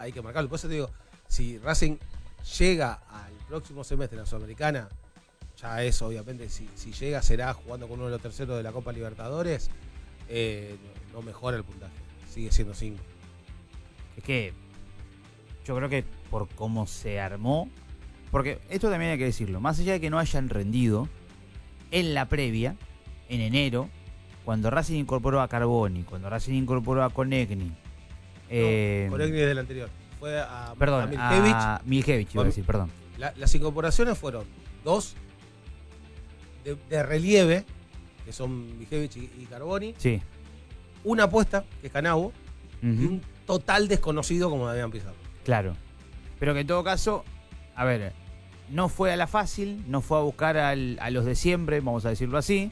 hay que marcarlo. Por eso te digo, si Racing llega al próximo semestre en la Sudamericana, ya es obviamente, si llega será jugando con uno de los terceros de la Copa Libertadores, no mejora el puntaje, sigue siendo 5. Es que yo creo que por cómo se armó, porque esto también hay que decirlo, más allá de que no hayan rendido, en la previa, en enero, cuando Racing incorporó a Carboni, cuando Racing incorporó a Konechny, Konechny es del anterior, fue a Miljevich, iba a decir, perdón. Las incorporaciones fueron 2 de relieve, que son Miljevich y Carboni. Sí. Una apuesta, que es Canavo, y un total desconocido como Damián Pizarro. Claro. Pero que en todo caso, a ver, no fue a la fácil, no fue a buscar a los de siempre, vamos a decirlo así,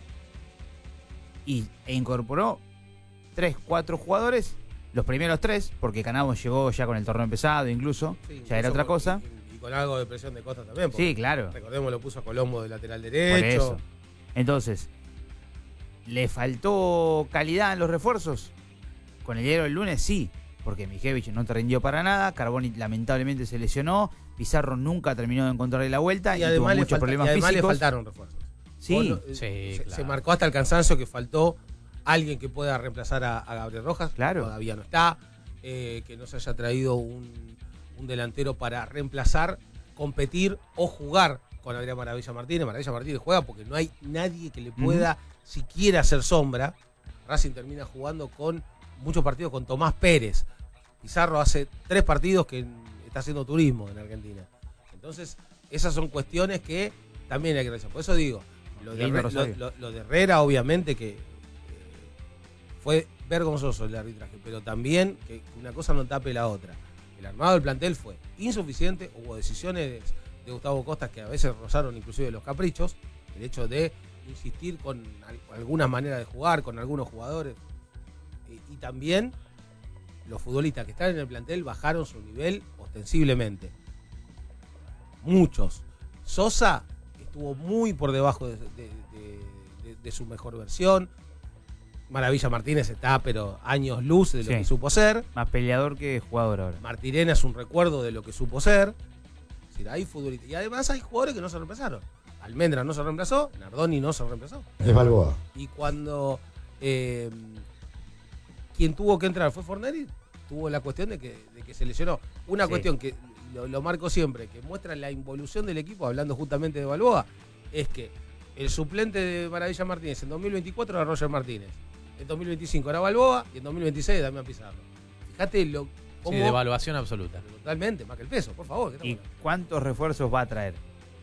e incorporó 3, 4 jugadores, los primeros 3, porque Canavo llegó ya con el torneo empezado incluso, Sí, ya era otra cosa. Y con algo de presión de Costa también. Sí, claro. Recordemos, lo puso a Colombo de lateral Por derecho. eso. Entonces, ¿le faltó calidad en los refuerzos? Con el diario del lunes sí, porque Miljevich no te rindió para nada, Carboni lamentablemente se lesionó, Pizarro nunca terminó de encontrarle la vuelta y tuvo muchos problemas físicos. Le faltaron refuerzos. Sí, Se marcó hasta el cansancio que faltó alguien que pueda reemplazar a Gabriel Rojas. Claro. Todavía no está. Que no se haya traído un delantero para reemplazar, competir o jugar con Adrián Maravilla Martínez. Maravilla Martínez juega porque no hay nadie que le pueda siquiera hacer sombra. Racing termina jugando con muchos partidos con Tomás Pérez. Pizarro hace 3 partidos que está haciendo turismo en Argentina. Entonces, esas son cuestiones que también hay que revisar. Por eso digo, lo de Herrera, obviamente, que fue vergonzoso el arbitraje, pero también que una cosa no tape la otra. El armado del plantel fue insuficiente, hubo decisiones de Gustavo Costas que a veces rozaron inclusive los caprichos, el hecho de insistir con algunas maneras de jugar, con algunos jugadores, y también los futbolistas que están en el plantel bajaron su nivel ostensiblemente. Muchos. Sosa estuvo muy por debajo de su mejor versión. Maravilla Martínez está, pero años luz de lo que supo ser. Más peleador que jugador ahora. Martirena es un recuerdo de lo que supo ser. Es decir, hay futbolistas. Y además hay jugadores que no se reemplazaron. Almendra no se reemplazó, Nardoni no se reemplazó. Es Balboa. Y cuando quien tuvo que entrar fue Fornelli, tuvo la cuestión de que se lesionó. Una cuestión que lo marco siempre, que muestra la involución del equipo, hablando justamente de Balboa, es que el suplente de Maravilla Martínez en 2024 era Roger Martínez. En 2025 era Balboa y en 2026 Damián Pizarro. Fíjate cómo... Sí, de evaluación absoluta. Totalmente, más que el peso, por favor. ¿Y cuántos refuerzos va a traer?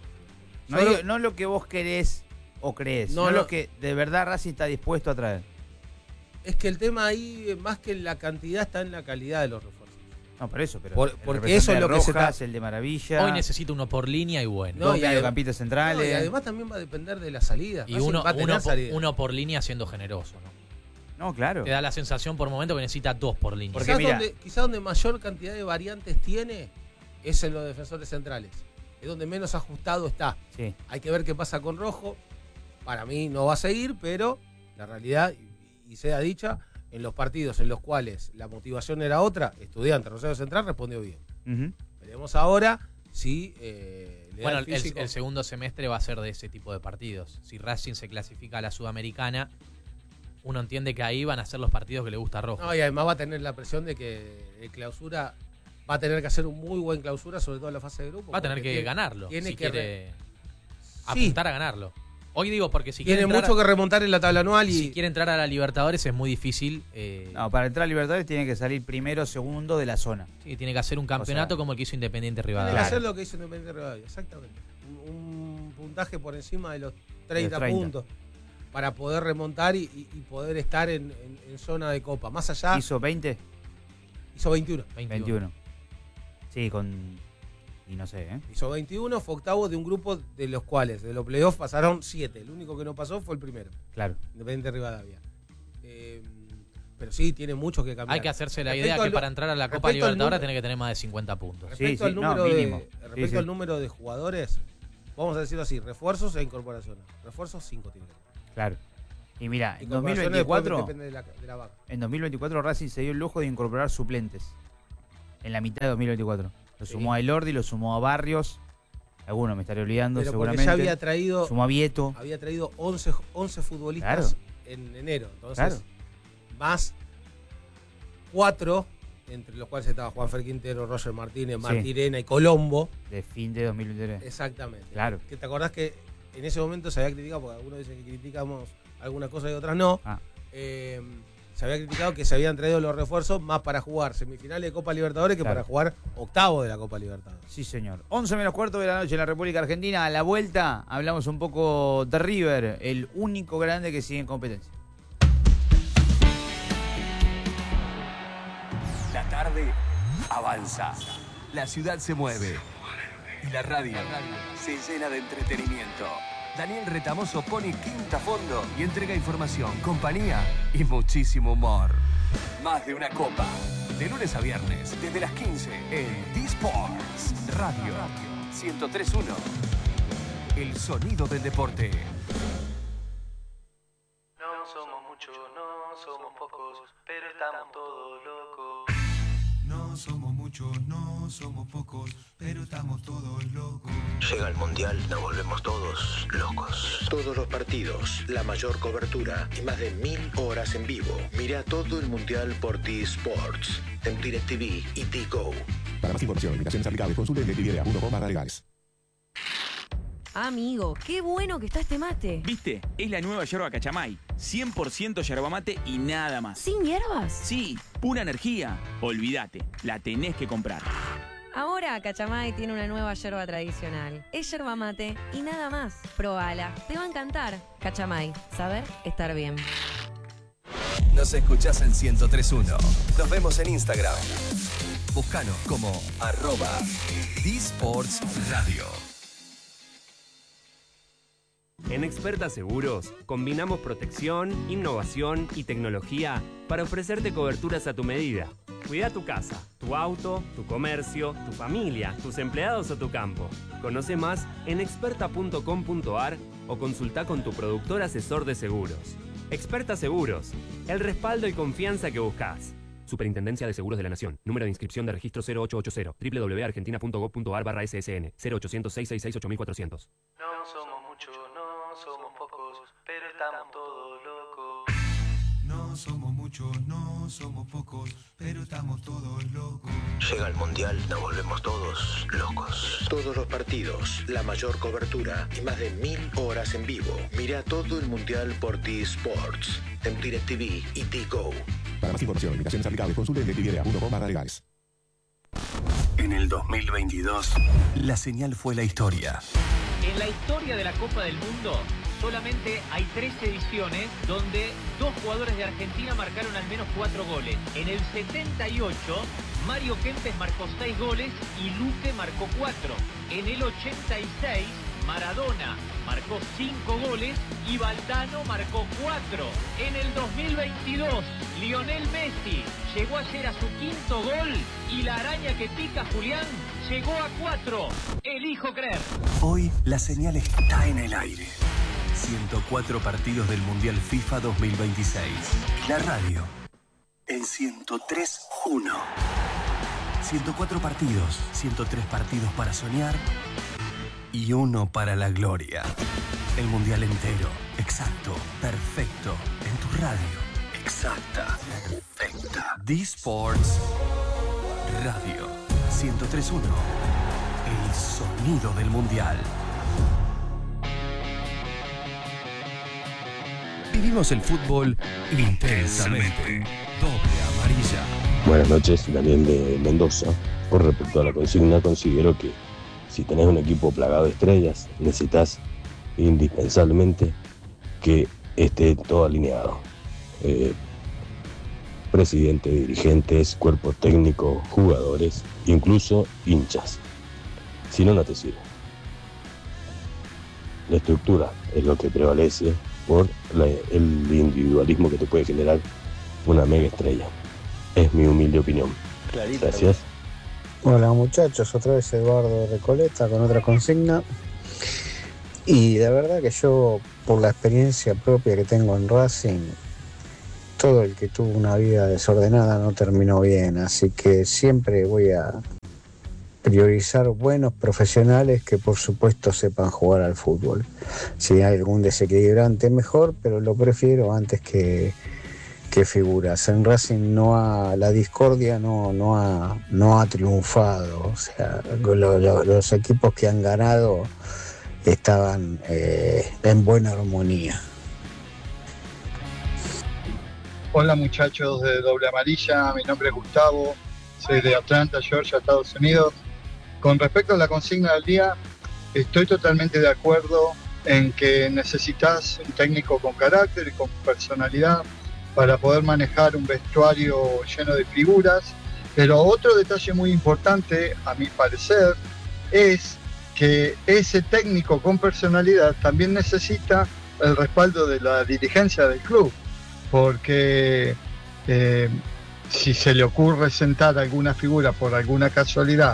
No lo que vos querés o crees, no lo que de verdad Racing está dispuesto a traer. Es que el tema ahí, más que en la cantidad, está en la calidad de los refuerzos. No, por eso, pero porque eso es lo que se está... el de Maravilla. Hoy necesita uno por línea y bueno. Dos mediocampistas centrales. Y además también va a depender de la salida. Y uno por línea siendo generoso, ¿no? No, claro. Te da la sensación por momento que necesita 2 por línea. Porque quizás donde mayor cantidad de variantes tiene es en los defensores centrales. Es donde menos ajustado está. Sí. Hay que ver qué pasa con Rojo. Para mí no va a seguir, pero la realidad, y sea dicha, en los partidos en los cuales la motivación era otra, Estudiante, Rosario Central respondió bien. Veremos ahora si bueno, el segundo semestre va a ser de ese tipo de partidos. Si Racing se clasifica a la Sudamericana, uno entiende que ahí van a ser los partidos que le gusta a Rojo. No, y además va a tener la presión de que el clausura va a tener que hacer un muy buen clausura, sobre todo en la fase de grupo. Va a tener que ganarlo. Tiene si que quiere apuntar a ganarlo. Hoy digo porque si tiene mucho que remontar en la tabla anual. Si quiere entrar a la Libertadores es muy difícil. No, para entrar a Libertadores tiene que salir primero o segundo de la zona. Sí, tiene que hacer un campeonato como el que hizo Independiente Rivadavia. Tiene que hacer lo que hizo Independiente Rivadavia, exactamente. Un puntaje por encima de los 30 puntos para poder remontar y poder estar en zona de Copa. Más allá... ¿Hizo 20? Hizo 21. 21. Sí, y no sé, Hizo 21, fue octavo de un grupo de los cuales de los playoffs pasaron 7. El único que no pasó fue el primero. Claro. Independiente Rivadavia. Pero sí, tiene mucho que cambiar. Hay que hacerse la idea que para entrar a la Copa Libertadores tiene que tener más de 50 puntos. Respecto al número de jugadores, vamos a decirlo así, refuerzos e incorporaciones. Refuerzos 5 tiene. Claro. Y mira, en 2024 depende de la vaca. En 2024 Racing se dio el lujo de incorporar suplentes. en la mitad de 2024. Lo Sí. sumó a Elordi, lo sumó a Barrios. Algunos me estaré olvidando, Pero porque seguramente. ya había traído, Sumó a Vieto. 11 futbolistas en enero. Entonces, más 4, entre los cuales estaba Juanfer Quintero, Roger Martínez, Martirena y Colombo. De fin de 2023. Exactamente. Claro. Que te acordás que en ese momento se había criticado, porque algunos dicen que criticamos alguna cosa y otras no. Se había criticado que se habían traído los refuerzos más para jugar semifinales de Copa Libertadores que para jugar octavos de la Copa Libertadores. Sí, señor. 11 menos cuarto de la noche en la República Argentina. A la vuelta hablamos un poco de River, el único grande que sigue en competencia. La tarde avanza. La ciudad se mueve. Y la radio se llena de entretenimiento. Daniel Retamoso pone quinta a fondo y entrega información, compañía y muchísimo humor. Más de una copa. De lunes a viernes, desde las 15 en D-Sports Radio 103.1. El sonido del deporte. No somos muchos, no somos pocos, pero estamos todos locos. No somos muchos, no somos pocos, pero estamos todos locos. Llega el Mundial, nos volvemos todos locos. Todos los partidos, la mayor cobertura y más de 1000 horas en vivo. Mira todo el Mundial por T-Sports, en DirecTV y T-Go. Para más información, invitaciones aplicables, consulte DirecTV.com/legales. Amigo, qué bueno que está este mate. ¿Viste? Es la nueva yerba Cachamay. 100% yerba mate y nada más. ¿Sin hierbas? Sí, pura energía. Olvídate, la tenés que comprar. Ahora Cachamay tiene una nueva yerba tradicional. Es yerba mate y nada más. Probala, te va a encantar. Cachamay, saber estar bien. Nos escuchás en 103.1. Nos vemos en Instagram. Búscanos como @DSportsRadio. En Experta Seguros, combinamos protección, innovación y tecnología para ofrecerte coberturas a tu medida. Cuida tu casa, tu auto, tu comercio, tu familia, tus empleados o tu campo. Conoce más en experta.com.ar o consulta con tu productor asesor de seguros. Experta Seguros, el respaldo y confianza que buscas. Superintendencia de Seguros de la Nación. Número de inscripción de registro 0880. www.argentina.gov.ar/SSN. 0800-666-8400. No somos muchos, no somos pocos, pero estamos todos locos. No somos muchos, no somos pocos, pero estamos todos locos. Llega el Mundial, nos volvemos todos locos. Todos los partidos, la mayor cobertura y más de 1000 horas en vivo. Mira todo el Mundial por T-Sports, en DirecTV y T-Go. Para más información, invitaciones aplicables, consulte DirecTV.com/legales. En el 2022, la señal fue la historia. En la historia de la Copa del Mundo, solamente hay 3 ediciones donde 2 jugadores de Argentina marcaron al menos 4 goles. En el 78, Mario Kempes marcó 6 goles y Luque marcó 4. En el 86, Maradona marcó 5 goles y Valdano marcó 4. En el 2022, Lionel Messi llegó ayer a su 5º gol y la araña que pica Julián llegó a 4. Elijo creer. Hoy la señal está en el aire. 104 partidos del Mundial FIFA 2026. La radio en 103.1. 104 partidos, 103 partidos para soñar y uno para la gloria. El Mundial entero, exacto, perfecto, en tu radio. Exacta, perfecta. D-Sports Radio 103.1. El sonido del Mundial. Vivimos el fútbol intensamente. Doble amarilla. Buenas noches, Daniel de Mendoza. Con respecto a la consigna, considero que si tenés un equipo plagado de estrellas, necesitas indispensablemente que esté todo alineado. Presidente, dirigentes, cuerpo técnico, jugadores, incluso hinchas. Si no, no te sirve. La estructura es lo que prevalece por el individualismo que te puede generar una mega estrella. Es mi humilde opinión. Gracias. Hola muchachos, otra vez Eduardo Recoleta con otra consigna. Y de verdad que yo, por la experiencia propia que tengo en Racing, todo el que tuvo una vida desordenada no terminó bien, así que siempre voy a priorizar buenos profesionales que por supuesto sepan jugar al fútbol. Si hay algún desequilibrante mejor, pero lo prefiero antes que figuras. En Racing la discordia no ha triunfado, o sea, los equipos que han ganado estaban en buena armonía. Hola muchachos de Doble Amarilla, mi nombre es Gustavo, soy de Atlanta, Georgia, Estados Unidos. Con respecto a la consigna del día, estoy totalmente de acuerdo en que necesitas un técnico con carácter y con personalidad para poder manejar un vestuario lleno de figuras, pero otro detalle muy importante, a mi parecer, es que ese técnico con personalidad también necesita el respaldo de la dirigencia del club, porque si se le ocurre sentar a alguna figura por alguna casualidad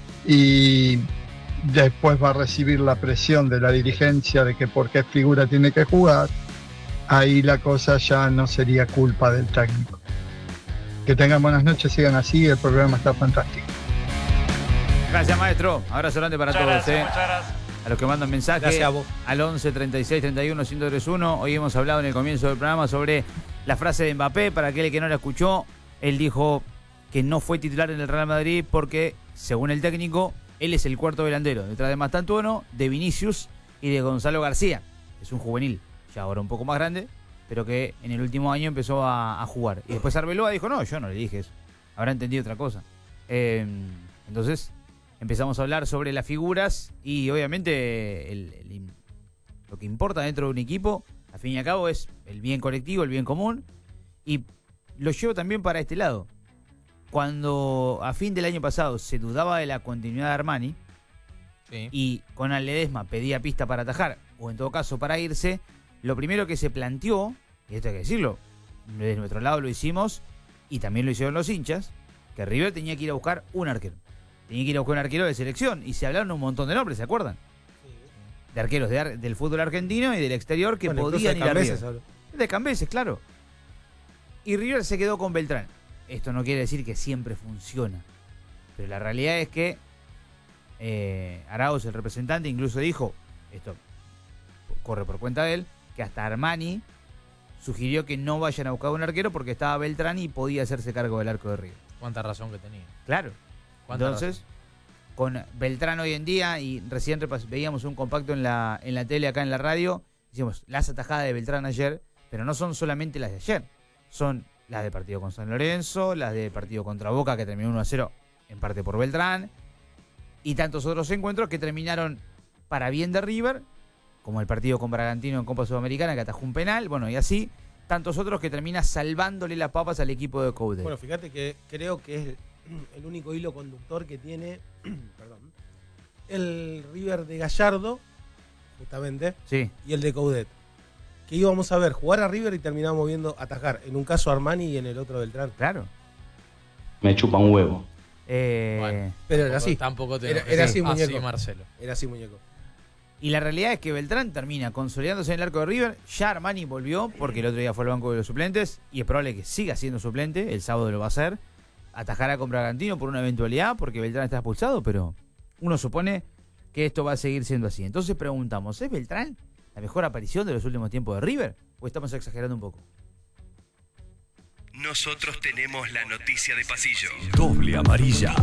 y después va a recibir la presión de la dirigencia de que por qué figura tiene que jugar, ahí la cosa ya no sería culpa del técnico. Que tengan buenas noches, sigan así, el programa está fantástico. Gracias, maestro. Abrazo grande para todos. Muchas gracias. A los que mandan mensajes. Gracias a vos. Al 11 36 31 1031. Hoy hemos hablado en el comienzo del programa sobre la frase de Mbappé. Para aquel que no la escuchó, él dijo que no fue titular en el Real Madrid porque, según el técnico, él es el cuarto delantero, detrás de Mastantuono, de Vinicius y de Gonzalo García. Es un juvenil, ya ahora un poco más grande, pero que en el último año empezó a jugar. Y después Arbeloa dijo, no, yo no le dije eso. Habrá entendido otra cosa. Entonces empezamos a hablar sobre las figuras y obviamente lo que importa dentro de un equipo, al fin y al cabo, es el bien colectivo, el bien común. Y lo llevo también para este lado. Cuando a fin del año pasado se dudaba de la continuidad de Armani, sí, y Conan Ledesma pedía pista para atajar, o en todo caso para irse, lo primero que se planteó, y esto hay que decirlo, desde nuestro lado lo hicimos, y también lo hicieron los hinchas, que River tenía que ir a buscar un arquero. Tenía que ir a buscar un arquero de selección, y se hablaron un montón de nombres, ¿se acuerdan? Sí. De arqueros del fútbol argentino y del exterior que podían ir a River. De Cambeses, claro. Y River se quedó con Beltrán. Esto no quiere decir que siempre funciona, pero la realidad es que Arauz, el representante, incluso dijo, esto corre por cuenta de él, que hasta Armani sugirió que no vayan a buscar un arquero porque estaba Beltrán y podía hacerse cargo del arco de River. Cuánta razón que tenía. Claro. Entonces, con Beltrán hoy en día, y recién veíamos un compacto en la tele acá en la radio, decíamos, las atajadas de Beltrán ayer, pero no son solamente las de ayer, son las del partido con San Lorenzo, las del partido contra Boca que terminó 1-0 en parte por Beltrán, y tantos otros encuentros que terminaron para bien de River, como el partido con Bragantino en Copa Sudamericana que atajó un penal, bueno, y así tantos otros que termina salvándole las papas al equipo de Coudet. Bueno, fíjate que creo que es el único hilo conductor que tiene el River de Gallardo, justamente, sí, y el de Coudet. Que íbamos a ver jugar a River y terminábamos viendo atajar. En un caso Armani y en el otro Beltrán. Claro. Me chupa un huevo. Bueno, pero era así. Tampoco era así, muñeco. Así, Marcelo. Era así, muñeco. Y la realidad es que Beltrán termina consolidándose en el arco de River. Ya Armani volvió, porque el otro día fue al banco de los suplentes, y es probable que siga siendo suplente, el sábado lo va a hacer. Atajará con Bragantino por una eventualidad, porque Beltrán está expulsado, pero uno supone que esto va a seguir siendo así. Entonces preguntamos, ¿es Beltrán la mejor aparición de los últimos tiempos de River? ¿O estamos exagerando un poco? Nosotros tenemos la noticia de pasillo. Doble amarilla.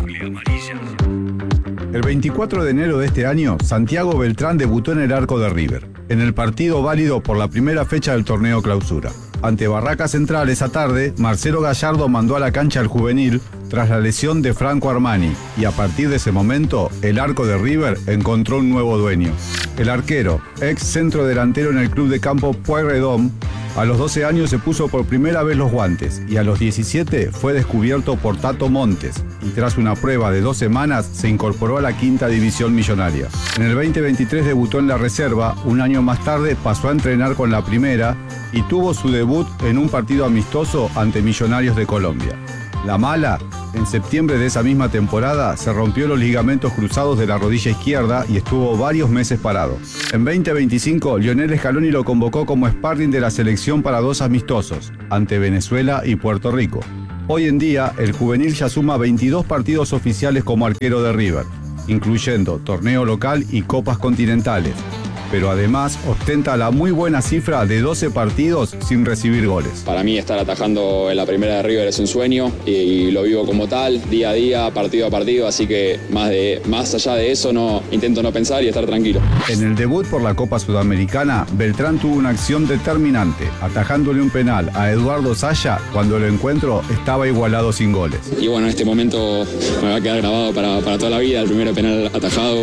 El 24 de enero de este año, Santiago Beltrán debutó en el arco de River, en el partido válido por la primera fecha del torneo Clausura. Ante Barraca Central esa tarde, Marcelo Gallardo mandó a la cancha al juvenil tras la lesión de Franco Armani, y a partir de ese momento, el arco de River encontró un nuevo dueño. El arquero, ex centro delantero en el club de campo Pueyrredón, a los 12 años se puso por primera vez los guantes y a los 17 fue descubierto por Tato Montes, y tras una prueba de 2 semanas se incorporó a la quinta división millonaria. En el 2023 debutó en la reserva, un año más tarde pasó a entrenar con la primera y tuvo su debut en un partido amistoso ante Millonarios de Colombia. La mala En septiembre de esa misma temporada se rompió los ligamentos cruzados de la rodilla izquierda y estuvo varios meses parado. En 2025, Lionel Scaloni lo convocó como sparring de la selección para 2 amistosos, ante Venezuela y Puerto Rico. Hoy en día, el juvenil ya suma 22 partidos oficiales como arquero de River, incluyendo torneo local y copas continentales. Pero además ostenta la muy buena cifra de 12 partidos sin recibir goles. Para mí estar atajando en la primera de River es un sueño y lo vivo como tal, día a día, partido a partido, así que más allá de eso intento no pensar y estar tranquilo. En el debut por la Copa Sudamericana, Beltrán tuvo una acción determinante, atajándole un penal a Eduardo Saya cuando el encuentro estaba igualado sin goles. Y bueno, este momento me va a quedar grabado para toda la vida, el primer penal atajado,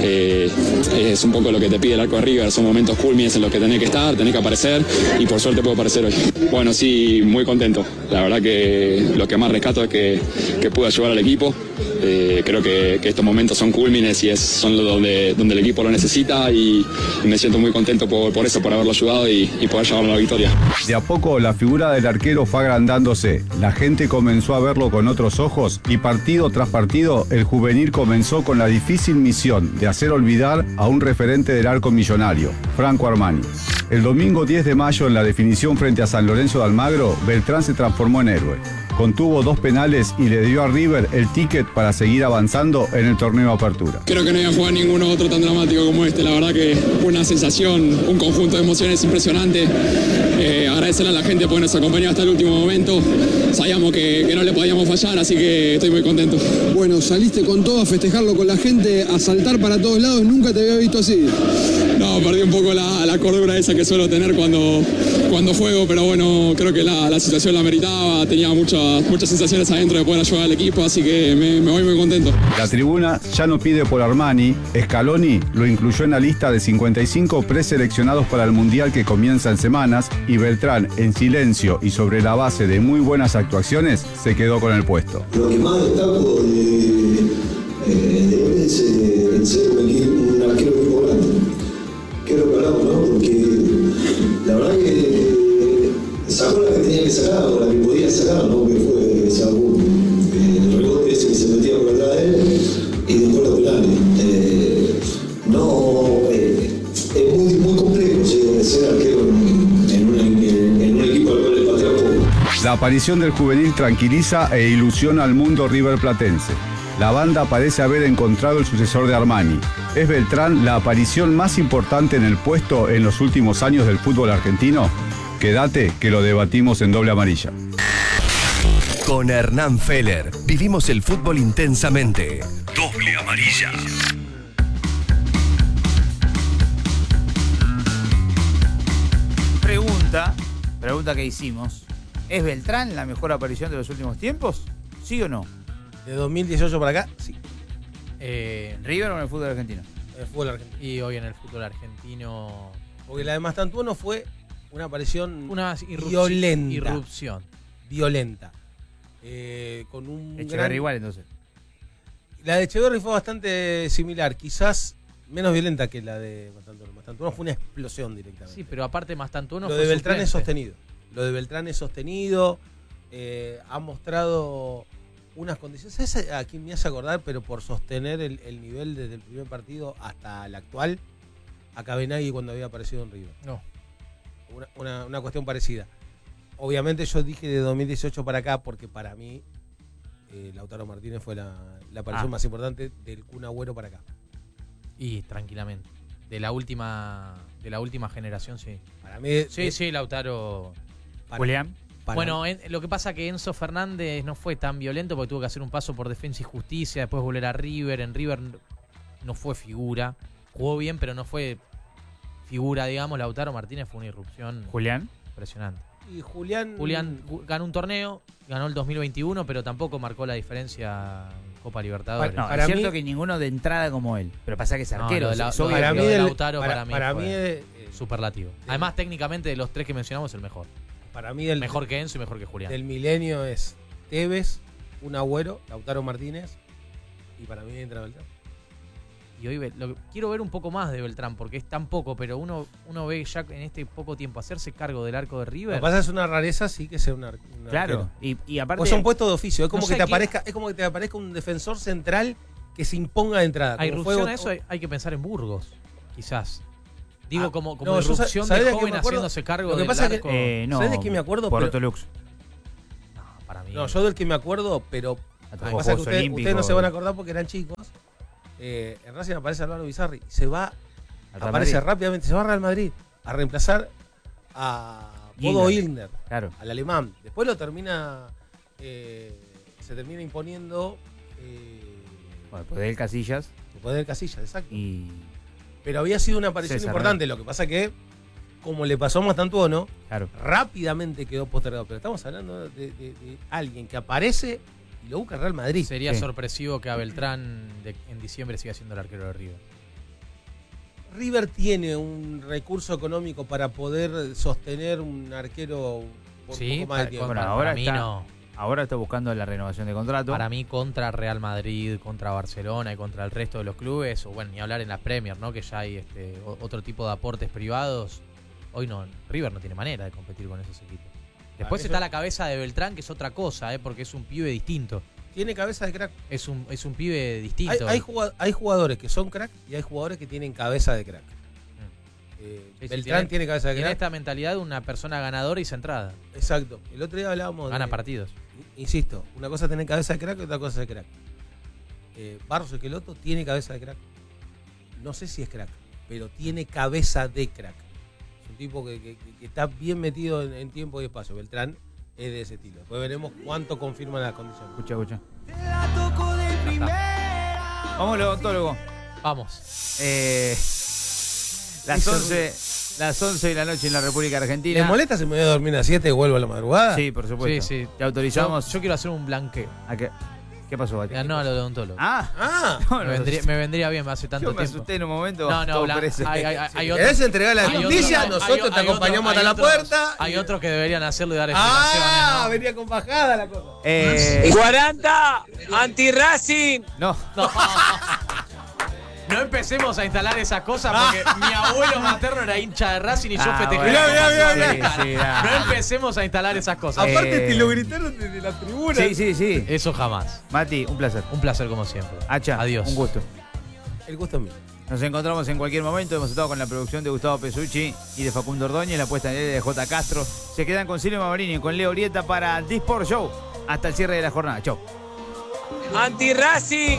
es un poco lo que te pide el arco de River, son momentos culmines en los que tenés que estar, tenés que aparecer y por suerte puedo aparecer hoy. Bueno, sí, muy contento. La verdad que lo que más rescato es que pude ayudar al equipo. Creo que estos momentos son culmines y son donde el equipo lo necesita y me siento muy contento por eso, por haberlo ayudado y poder llevarlo a la victoria. De a poco la figura del arquero fue agrandándose, la gente comenzó a verlo con otros ojos y partido tras partido el juvenil comenzó con la difícil misión de hacer olvidar a un referente del arco millonario, Franco Armani. El domingo 10 de mayo en la definición frente a San Lorenzo de Almagro, Beltrán se transformó en héroe. Contuvo 2 penales y le dio a River el ticket para seguir avanzando en el torneo Apertura. Creo que no había jugado ninguno otro tan dramático como este. La verdad que fue una sensación, un conjunto de emociones impresionante. Agradecerle a la gente por nos acompañar hasta el último momento. Sabíamos que no le podíamos fallar, así que estoy muy contento. Bueno, saliste con todo a festejarlo con la gente, a saltar para todos lados. Nunca te había visto así. No, perdí un poco la cordura esa que suelo tener cuando juego, pero bueno, creo que la situación la meritaba. Tenía muchas sensaciones adentro de poder ayudar al equipo, así que me voy muy contento. La tribuna ya no pide por Armani. Scaloni lo incluyó en la lista de 55 preseleccionados para el Mundial que comienza en semanas y Beltrán, en silencio y sobre la base de muy buenas actuaciones, se quedó con el puesto. Lo que más destaco de es el ser un arquero muy grande. Que es lo que hablamos, ¿no? Porque la verdad que sacó la que tenía que sacar o la que podía sacar, ¿no? Que fue el rebote ese que se metía por atrás de él y después los penales. Es muy complejo ser arquero en un equipo al cual le patea poco. La aparición del juvenil tranquiliza e ilusiona al mundo riverplatense. La banda parece haber encontrado el sucesor de Armani. ¿Es Beltrán la aparición más importante en el puesto en los últimos años del fútbol argentino? Quédate que lo debatimos en Doble Amarilla. Con Hernán Feller vivimos el fútbol intensamente. Doble Amarilla. Pregunta que hicimos. ¿Es Beltrán la mejor aparición de los últimos tiempos? ¿Sí o no? De 2018 para acá, sí. ¿River o en el fútbol argentino? En el fútbol argentino. Y hoy en el fútbol argentino... Porque la de Mastantuono fue una aparición violenta. Irrupción. Violenta. Con un Echeverri igual, entonces. La de Echeverri fue bastante similar, quizás menos violenta que la de Mastantuono. Mastantuono fue una explosión directamente. Sí, pero aparte Mastantuono fue. Lo de Beltrán es sostenido. Lo de Beltrán es sostenido. Ha mostrado unas condiciones. ¿Sabes a quién me hace acordar? Pero por sostener el nivel desde el primer partido hasta el actual, a Cabenagui cuando había aparecido en River. No. Una cuestión parecida. Obviamente yo dije de 2018 para acá porque para mí Lautaro Martínez fue la aparición más importante del Kun Agüero para acá. Y tranquilamente. De la última generación, sí. Para mí... Sí, Lautaro... Julián. Bueno, lo que pasa que Enzo Fernández no fue tan violento porque tuvo que hacer un paso por Defensa y Justicia, después volver a River. En River no fue figura. Jugó bien, pero no fue figura, digamos. Lautaro Martínez fue una irrupción. ¿Julián? Impresionante. Y Julián ganó un torneo, ganó el 2021, pero tampoco marcó la diferencia en Copa Libertadores. No, es cierto que ninguno de entrada como él, pero pasa que es arquero. Lautaro para mí fue superlativo. Además, técnicamente, de los tres que mencionamos, el mejor. Para mí mejor que Enzo y mejor que Julián. Del milenio es Tevez, Kun Agüero, Lautaro Martínez y para mí entra Beltrán. Y hoy quiero ver un poco más de Beltrán, porque es tan poco, pero uno ve ya en este poco tiempo hacerse cargo del arco de River. Lo que pasa es una rareza, sí, que sea un Claro, y aparte... Pues son puestos de oficio, es como, no que sé te aparezca, es como que te aparezca un defensor central que se imponga de entrada. A como irrupción fue- a eso hay que pensar en Burgos, quizás. Digo, como no, yo irrupción ¿sabés de de qué joven me acuerdo? haciéndose cargo Lo que del pasa es arco. que, no, ¿sabés de qué me acuerdo? Por Pero- Otolux. Para mí. No, yo del que me acuerdo, pero Atajó lo que pasa es que Juegos ustedes no se Olímpicos. van a acordar porque eran chicos. En Racing aparece Álvaro Bizarri. Se va, Real aparece Madrid. rápidamente, se va a Real Madrid a reemplazar a Bodo Illner, Claro. al alemán. Después lo termina, se termina imponiendo Bueno, después del Casillas. después del Casillas, exacto. Y Pero había sido una aparición César, importante. Lo que pasa que, como le pasó a Mastantuono, claro. rápidamente quedó postergado. Pero estamos hablando de alguien que aparece y lo busca Real Madrid. Sería Sí. sorpresivo que a Beltrán en diciembre siga siendo el arquero de River. River tiene un recurso económico para poder sostener un arquero por Sí, un poco más de para- tiempo. Bueno, para ahora mí está, no. ahora está buscando la renovación de contrato. Para mí, contra Real Madrid, contra Barcelona y contra el resto de los clubes, o bueno, ni hablar en la Premier, ¿no? Que ya hay otro tipo de aportes privados. Hoy no, River no tiene manera de competir con esos equipos. Después eso- está la cabeza de Beltrán, que es otra cosa, porque es un pibe distinto. Tiene cabeza de crack. Es un pibe distinto. Hay jugadores que son crack y hay jugadores que tienen cabeza de crack. Sí, Beltrán tiene cabeza de tiene crack. esta mentalidad de una persona ganadora y centrada. Exacto. El otro día hablábamos Gana de... partidos. Insisto, una cosa es tener cabeza de crack y otra cosa es crack. Barros Esqueloto tiene cabeza de crack. No sé si es crack, pero tiene cabeza de crack. Es un tipo que está bien metido en tiempo y espacio. Beltrán es de ese estilo. Después veremos cuánto confirman las condiciones. Escucha. Vamos al odontólogo. Vamos. Las 11 de la noche en la República Argentina. ¿Les molesta si me voy a dormir a las 7 y vuelvo a la madrugada? Sí, por supuesto. Sí. Te autorizamos. Yo quiero hacer un blanqueo. ¿A qué? ¿Qué pasó, Bati? No, a lo odontólogo. No, me vendría bien, hace tanto Yo me tiempo. asusté en un momento. No, todo Blanc, preso. hay otro- ¿Querés entregar la hay justicia? otro- Nosotros te hay acompañamos otro- hasta la hay otros- puerta. Hay otros que deberían hacerlo y dar explicaciones. ¿no? Venía con bajada la cosa. 40 anti-Racing. No. No empecemos a instalar esas cosas porque mi abuelo materno era hincha de Racing y yo festejé. bueno. Mirá. No empecemos a instalar esas cosas. Aparte te lo gritaron desde la tribuna. Sí. Eso jamás. Mati, un placer. Un placer como siempre. Hacha, Adiós. un gusto. El gusto es mío. Nos encontramos en cualquier momento. Hemos estado con la producción de Gustavo Pesucci y de Facundo Ordóñez, la puesta en el de J. Castro. Se quedan con Silvio Mamarini y con Leo Orieta para The Sport Show. Hasta el cierre de la jornada. Chau. Anti-Racing.